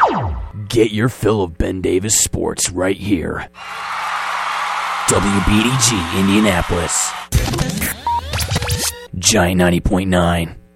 Get your fill of Ben Davis sports right here. WBDG Indianapolis. Giant 90.9.